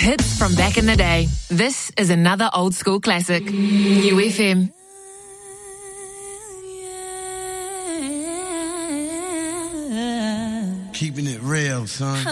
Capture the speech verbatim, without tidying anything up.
Hits from back in the day. This is another old school classic. U F M. Keeping it real, son.